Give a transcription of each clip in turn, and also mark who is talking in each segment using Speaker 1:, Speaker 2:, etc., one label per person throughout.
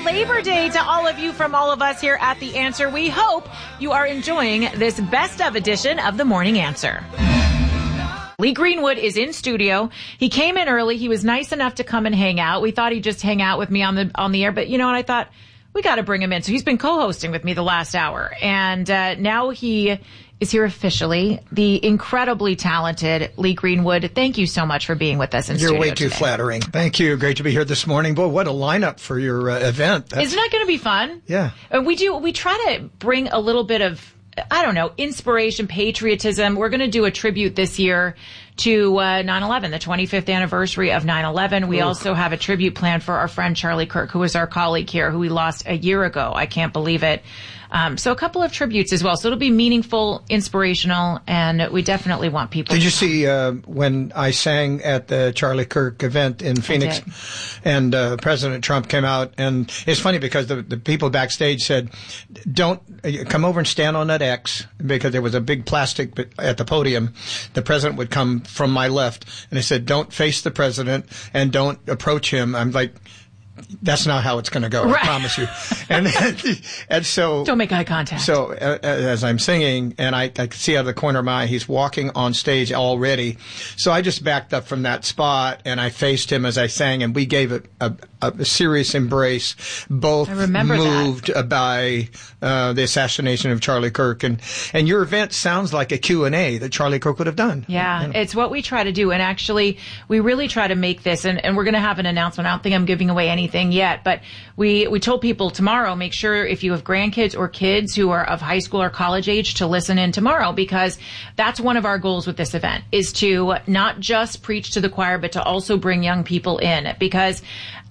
Speaker 1: Labor Day to all of you from all of us here at The Answer. We hope you are enjoying this best of edition of The Morning Answer. Lee Greenwood is in studio. He came in early. He was nice enough to come and hang out. We thought he'd just hang out with me on the air, but you know what? I thought we got to bring him in. So he's been co-hosting with me the last hour, and now he is here officially. The incredibly talented Lee Greenwood. Thank you so much for being with us in studio.
Speaker 2: You're way too
Speaker 1: today.
Speaker 2: flattering. Thank you. Great to be here this morning. Boy, what a lineup for your event.
Speaker 1: Isn't that going to be fun?
Speaker 2: Yeah.
Speaker 1: We try to bring a little bit of, I don't know, inspiration, patriotism. We're going to do a tribute this year to 9/11, the 25th anniversary of 9/11. We also have a tribute planned for our friend Charlie Kirk, who is our colleague here, who we lost a year ago. I can't believe it. So a couple of tributes as well. So it'll be meaningful, inspirational, and we definitely want people.
Speaker 2: Did you see when I sang at the Charlie Kirk event in Phoenix, and President Trump came out, and it's funny because the people backstage said, "Don't come over and stand on that X," because there was a big plastic at the podium. The president would come from my left, and they said, "Don't face the president and don't approach him." I'm like, that's not how it's going to go. Right. I promise you. And so
Speaker 1: don't make eye contact.
Speaker 2: So as I'm singing, and I could see out of the corner of my eye, he's walking on stage already. So I just backed up from that spot and I faced him as I sang, and we gave it a serious embrace. Both moved by the assassination of Charlie Kirk, and your event sounds like a Q&A that Charlie Kirk would have done.
Speaker 1: Yeah, it's what we try to do, and actually we really try to make this, and we're going to have an announcement. I don't think I'm giving away anything yet, but we told people tomorrow, make sure if you have grandkids or kids who are of high school or college age to listen in tomorrow, because that's one of our goals with this event, is to not just preach to the choir, but to also bring young people in, because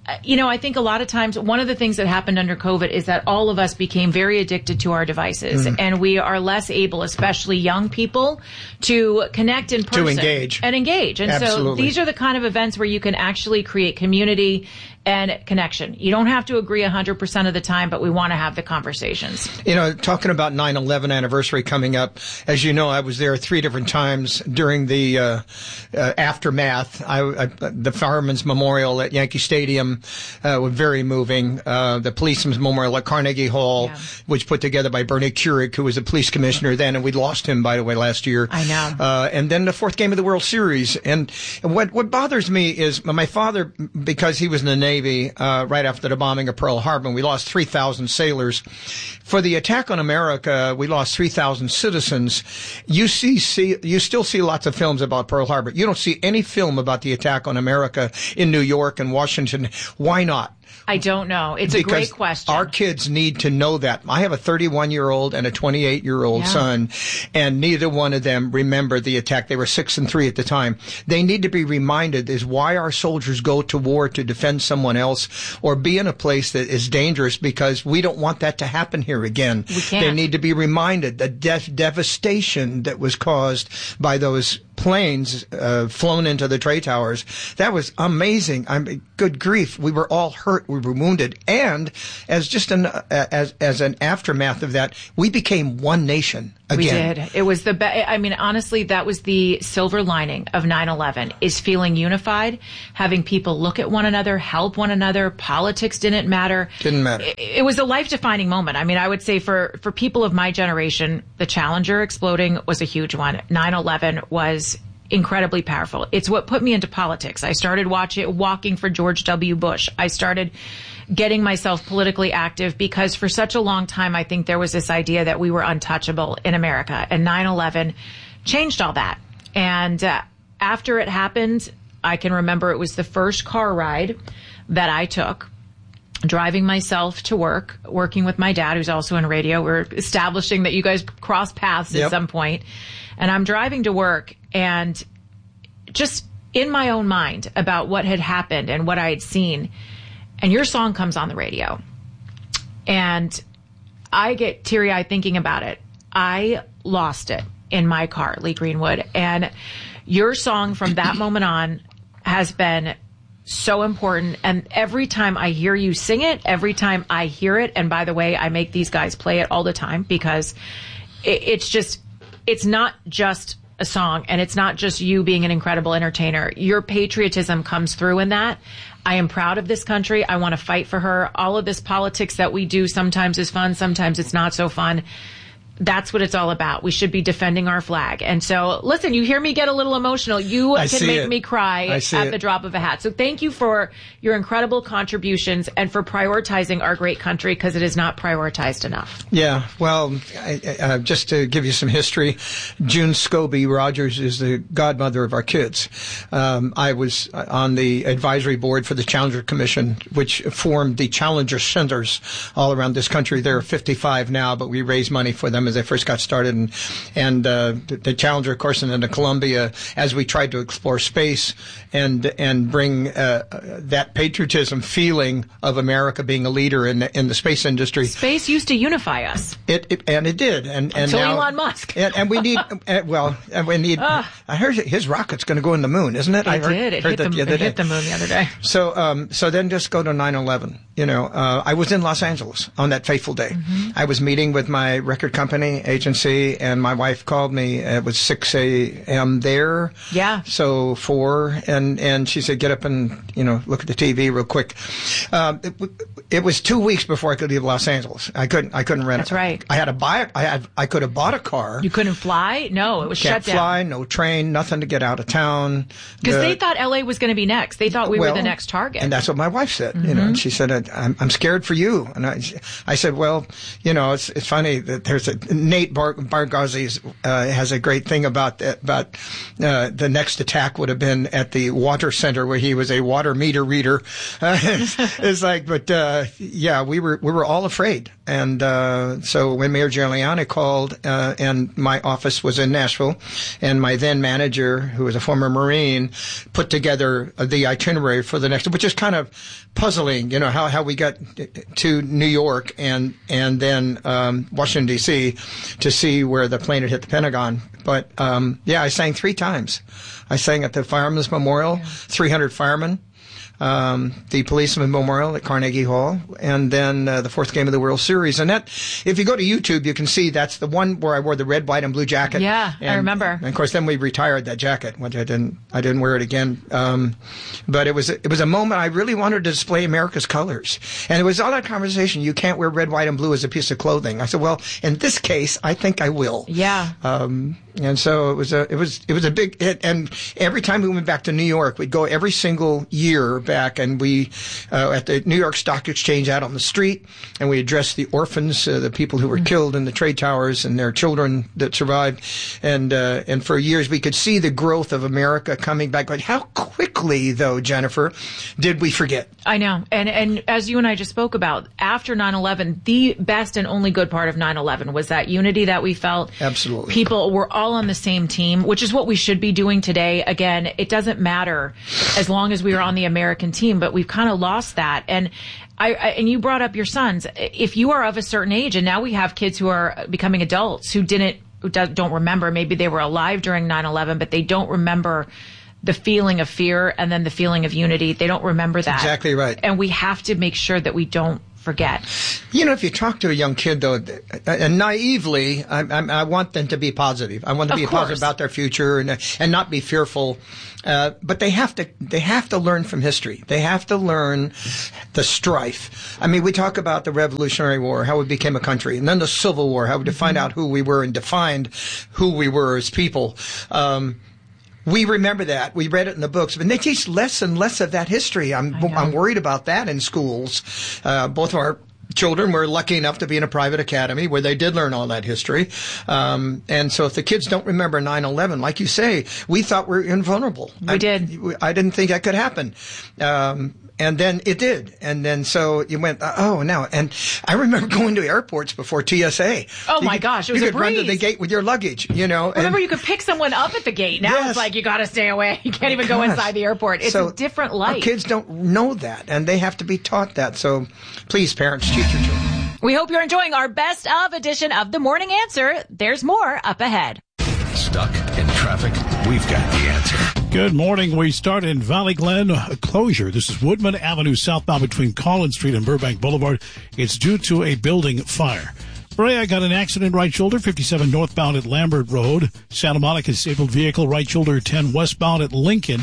Speaker 1: I think a lot of times one of the things that happened under COVID is that all of us became very addicted to our devices, and we are less able, especially young people, to connect in person.
Speaker 2: To engage.
Speaker 1: And engage. And
Speaker 2: Absolutely.
Speaker 1: So these are the kind of events where you can actually create community and connection. You don't have to agree 100% of the time, but we want to have the conversations.
Speaker 2: Talking about 9/11 anniversary coming up, as you know, I was there 3 different times during the aftermath. The Fireman's Memorial at Yankee Stadium was very moving. The Policeman's Memorial at Carnegie Hall, which put together by Bernie Keurig, who was a police commissioner then, and we lost him, by the way, last year.
Speaker 1: I know.
Speaker 2: And then the 4th game of the World Series. And what bothers me is my father, because he was in the Navy, right after the bombing of Pearl Harbor, we lost 3,000 sailors. For the attack on America, we lost 3,000 citizens. You still see lots of films about Pearl Harbor. You don't see any film about the attack on America in New York and Washington. Why not?
Speaker 1: I don't know. It's a great question.
Speaker 2: Our kids need to know that. I have a 31-year-old and a 28-year-old son, and neither one of them remember the attack. They were 6 and 3 at the time. They need to be reminded is why our soldiers go to war to defend someone else or be in a place that is dangerous, because we don't want that to happen here again.
Speaker 1: We can't.
Speaker 2: They need to be reminded the devastation that was caused by those planes flown into the trade towers. That was amazing. Good grief. We were all hurt. We were wounded. And as just as an aftermath of that, we became one nation again.
Speaker 1: We did. It was honestly, that was the silver lining of 9/11, is feeling unified, having people look at one another, help one another. Politics didn't matter.
Speaker 2: Didn't matter.
Speaker 1: It was a life-defining moment. I would say for people of my generation, the Challenger exploding was a huge one. 9/11 was incredibly powerful. It's what put me into politics. I started walking for George W. Bush. I started getting myself politically active because for such a long time, I think there was this idea that we were untouchable in America, and 9/11 changed all that. And after it happened, I can remember it was the first car ride that I took, driving myself to work, working with my dad, who's also in radio. We're establishing that you guys cross paths at some point. And I'm driving to work and just in my own mind about what had happened and what I had seen. And your song comes on the radio. And I get teary-eyed thinking about it. I lost it in my car, Lee Greenwood. And your song from that moment on has been so important. And every time I hear you sing it, every time I hear it, and by the way, I make these guys play it all the time because it's not just a song and it's not just you being an incredible entertainer. Your patriotism comes through in that. I am proud of this country. I want to fight for her. All of this politics that we do sometimes is fun. Sometimes it's not so fun. That's what it's all about. We should be defending our flag. And so, listen, you hear me get a little emotional. You can make me cry at the drop of a hat. So thank you for your incredible contributions and for prioritizing our great country, because it is not prioritized enough.
Speaker 2: Yeah, well, just to give you some history, June Scobie Rogers is the godmother of our kids. I was on the advisory board for the Challenger Commission, which formed the Challenger Centers all around this country. There are 55 now, but we raise money for them as they first got started, and the Challenger, of course, and then the Columbia, as we tried to explore space and bring that patriotism feeling of America being a leader in the space industry.
Speaker 1: Space used to unify us.
Speaker 2: It did, and
Speaker 1: until
Speaker 2: now,
Speaker 1: Elon Musk.
Speaker 2: and we need I heard his rocket's going to go in the moon, isn't it?
Speaker 1: It hit the moon the other day.
Speaker 2: So then just go to 9/11. I was in Los Angeles on that fateful day. Mm-hmm. I was meeting with my record company agency, and my wife called me. It was 6 a.m. there.
Speaker 1: Yeah.
Speaker 2: So 4, and she said, get up and, look at the TV real quick. It was 2 weeks before I could leave Los Angeles. I couldn't rent
Speaker 1: That's right.
Speaker 2: I could have bought a car.
Speaker 1: You couldn't fly? No, it was shut down.
Speaker 2: Can't fly, no train, nothing to get out of town.
Speaker 1: Because they thought LA was going to be next. They thought we were the next target.
Speaker 2: And that's what my wife said, and she said, I'm scared for you. And I said, well, it's funny that there's Nate Bargatze has a great thing about the next attack would have been at the water center where he was a water meter reader. It's like, but we were all afraid. And so when Mayor Giuliani called, and my office was in Nashville, and my then manager, who was a former Marine, put together the itinerary for the next, which is kind of puzzling, how we got to New York and then Washington D.C. to see where the plane had hit the Pentagon. But I sang 3 times. I sang at the Firemen's Memorial, 300 firemen. The Policeman Memorial at Carnegie Hall, and then the 4th game of the World Series. And that, if you go to YouTube, you can see that's the one where I wore the red, white, and blue jacket.
Speaker 1: Yeah, I remember.
Speaker 2: And of course, then we retired that jacket, which I didn't wear it again. But it was a moment I really wanted to display America's colors. And it was all that conversation. You can't wear red, white, and blue as a piece of clothing. I said, well, in this case, I think I will.
Speaker 1: Yeah.
Speaker 2: And so it was a big hit. And every time we went back to New York, we'd go every single year back, and we at the New York Stock Exchange out on the street, and we addressed the orphans, the people who were killed in the trade towers, and their children that survived. And for years we could see the growth of America coming back. But how quickly, though, Jennifer, did we forget?
Speaker 1: I know. And as you and I just spoke about, after 9/11, the best and only good part of 9/11 was that unity that we felt.
Speaker 2: Absolutely.
Speaker 1: People were all on the same team, which is what we should be doing today. Again, it doesn't matter as long as we are on the American team, but we've kind of lost that. And and you brought up your sons. If you are of a certain age, and now we have kids who are becoming adults who don't remember, maybe they were alive during 9/11, but they don't remember the feeling of fear and then the feeling of unity. They don't remember that.
Speaker 2: Exactly right.
Speaker 1: And we have to make sure that we don't forget.
Speaker 2: If you talk to a young kid, though, and naively, I want them to be positive. I want them to be positive about their future and not be fearful. But they have to learn from history. They have to learn the strife. I mean, we talk about the Revolutionary War, how we became a country, and then the Civil War, how we defined out who we were and defined who we were as people. We remember that. We read it in the books, but they teach less and less of that history. I'm worried about that in schools. Both of our children were lucky enough to be in a private academy where they did learn all that history. And so if the kids don't remember 9/11, like you say, we thought we were invulnerable.
Speaker 1: We did.
Speaker 2: I didn't think that could happen. And then it did. And then so you went, now. And I remember going to airports before TSA.
Speaker 1: Oh, my gosh. It was a breeze.
Speaker 2: You could run to the gate with your luggage,
Speaker 1: Remember, you could pick someone up at the gate. Now it's like, you got to stay away. You can't even go inside the airport. It's a different life.
Speaker 2: Our kids don't know that, and they have to be taught that. So please, parents, teach your children.
Speaker 1: We hope you're enjoying our best of edition of The Morning Answer. There's more up ahead.
Speaker 3: Stuck in traffic? We've got the answer.
Speaker 4: Good morning. We start in Valley Glen. Closure. This is Woodman Avenue southbound between Collins Street and Burbank Boulevard. It's due to a building fire. Brea got an accident right shoulder, 57 northbound at Lambert Road. Santa Monica disabled vehicle right shoulder 10 westbound at Lincoln.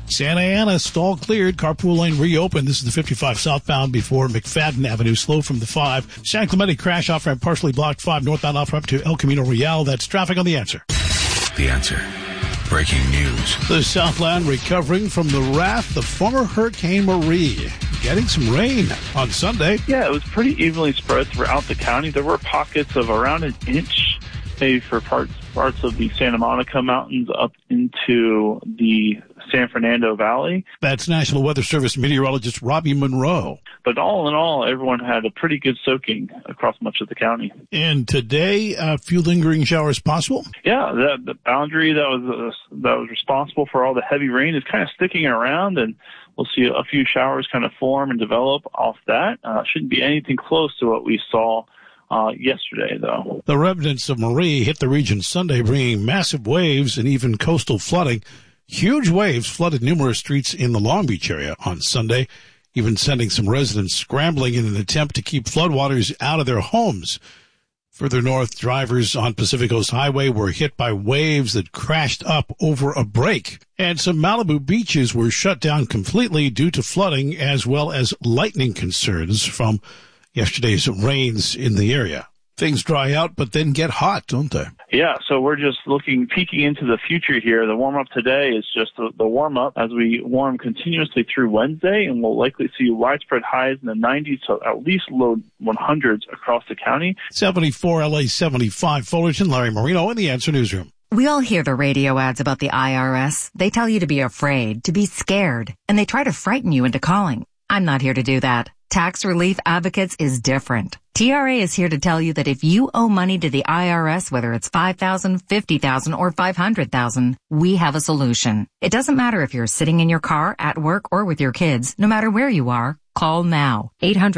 Speaker 4: Santa Ana, stall cleared. Carpool lane reopened. This is the 55 southbound before McFadden Avenue. Slow from the 5. San Clemente crash off-ramp partially blocked. 5 northbound off-ramp to El Camino Real. That's traffic on The Answer.
Speaker 3: The Answer. Breaking news.
Speaker 4: The Southland recovering from the wrath of former Hurricane Marie. Getting some rain on Sunday.
Speaker 5: Yeah, it was pretty evenly spread throughout the county. There were pockets of around an inch, maybe for parts of the Santa Monica Mountains up into the San Fernando Valley.
Speaker 4: That's National Weather Service meteorologist Robbie Monroe.
Speaker 5: But all in all, everyone had a pretty good soaking across much of the county.
Speaker 4: And today, a few lingering showers possible?
Speaker 5: Yeah, the boundary that was responsible for all the heavy rain is kind of sticking around, and we'll see a few showers kind of form and develop off that. Shouldn't be anything close to what we saw yesterday, though.
Speaker 4: The remnants of Marie hit the region Sunday, bringing massive waves and even coastal flooding. Huge waves flooded numerous streets in the Long Beach area on Sunday, even sending some residents scrambling in an attempt to keep floodwaters out of their homes. Further north, drivers on Pacific Coast Highway were hit by waves that crashed up over a break. And some Malibu beaches were shut down completely due to flooding as well as lightning concerns from yesterday's rains in the area. Things dry out, but then get hot, don't they?
Speaker 5: Yeah, so we're just peeking into the future here. The warm-up today is just the warm-up as we warm continuously through Wednesday, and we'll likely see widespread highs in the 90s to at least low 100s across the county.
Speaker 4: 74 LA 75. Fullerton, Larry Marino in the Answer Newsroom.
Speaker 6: We all hear the radio ads about the IRS. They tell you to be afraid, to be scared, and they try to frighten you into calling. I'm not here to do that. Tax Relief Advocates is different. TRA is here to tell you that if you owe money to the IRS, whether it's $5,000, $50,000, or $500,000, we have a solution. It doesn't matter if you're sitting in your car, at work, or with your kids. No matter where you are, call now.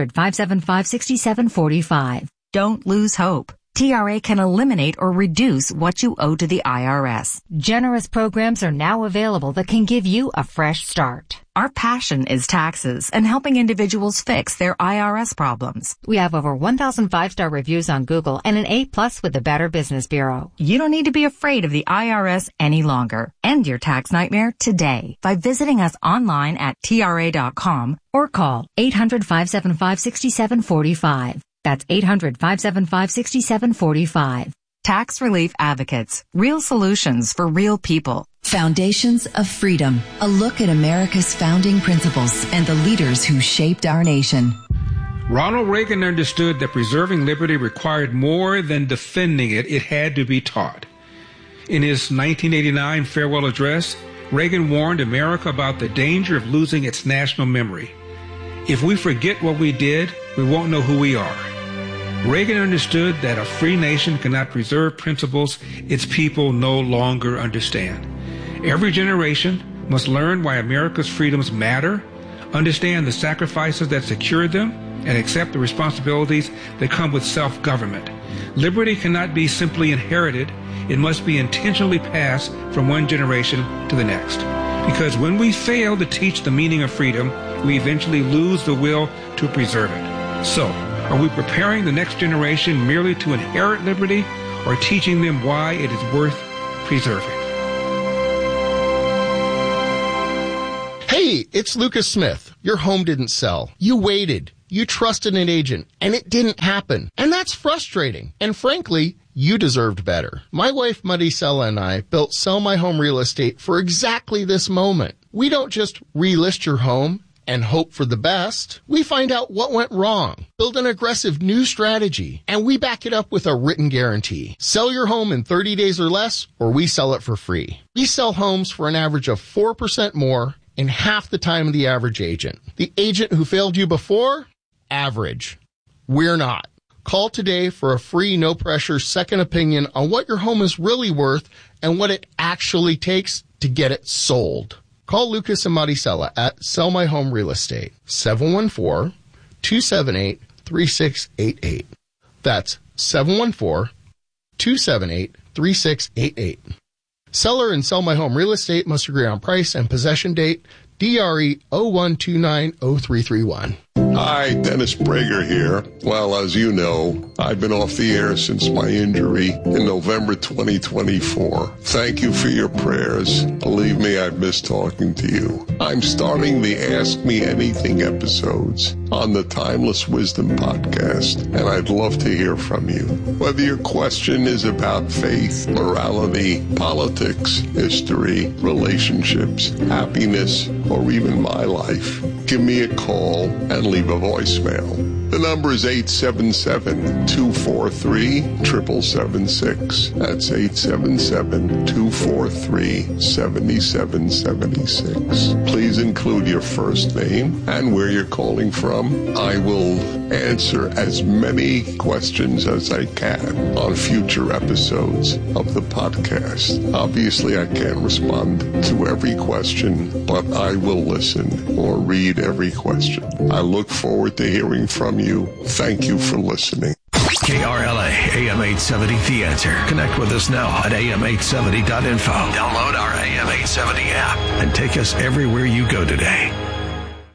Speaker 6: 800-575-6745. Don't lose hope. TRA can eliminate or reduce what you owe to the IRS.
Speaker 7: Generous programs are now available that can give you a fresh start.
Speaker 6: Our passion is taxes and helping individuals fix their IRS problems.
Speaker 7: We have over 1,000 5-star reviews on Google and an A+ with the Better Business Bureau.
Speaker 6: You don't need to be afraid of the IRS any longer. End your tax nightmare today by visiting us online at TRA.com or call 800-575-6745. That's 800-575-6745. Tax Relief Advocates. Real solutions for real people.
Speaker 8: Foundations of Freedom. A look at America's founding principles and the leaders who shaped our nation.
Speaker 9: Ronald Reagan understood that preserving liberty required more than defending it. It had to be taught. In his 1989 farewell address, Reagan warned America about the danger of losing its national memory. If we forget what we did, we won't know who we are. Reagan understood that a free nation cannot preserve principles its people no longer understand. Every generation must learn why America's freedoms matter, understand the sacrifices that secured them, and accept the responsibilities that come with self-government. Liberty cannot be simply inherited. It must be intentionally passed from one generation to the next. Because when we fail to teach the meaning of freedom, we eventually lose the will to preserve it. So, are we preparing the next generation merely to inherit liberty, or teaching them why it is worth preserving?
Speaker 10: Hey, it's Lucas Smith. Your home didn't sell. You waited. You trusted an agent, and it didn't happen. And that's frustrating. And frankly, you deserved better. My wife, Maricela, and I built Sell My Home Real Estate for exactly this moment. We don't just relist your home and hope for the best. We find out what went wrong, build an aggressive new strategy, and we back it up with a written guarantee. Sell your home in 30 days or less, or we sell it for free. We sell homes for an average of 4% more in half the time of the average agent. The agent who failed you before? Average. We're not. Call today for a free, no-pressure second opinion on what your home is really worth and what it actually takes to get it sold. Call Lucas and Maricela at Sell My Home Real Estate, 714-278-3688. That's 714-278-3688. Seller and Sell My Home Real Estate must agree on price and possession date. DRE 01290331.
Speaker 11: Hi, Dennis Prager here. Well, as you know, I've been off the air since my injury in November 2024. Thank you for your prayers. Believe me, I've missed talking to you. I'm starting the Ask Me Anything episodes on the Timeless Wisdom podcast, and I'd love to hear from you. Whether your question is about faith, morality, politics, history, relationships, happiness, or even my life, give me a call and leave a voicemail. The number is 877-243-7776. That's 877-243-7776. Please include your first name and where you're calling from. I will answer as many questions as I can on future episodes of the podcast. Obviously, I can't respond to every question, but I will listen or read every question. I look forward to hearing from you. Thank you for listening.
Speaker 3: KRLA AM 870 The Answer. Connect with us now at am870.info. Download our AM 870 app and take us everywhere you go today.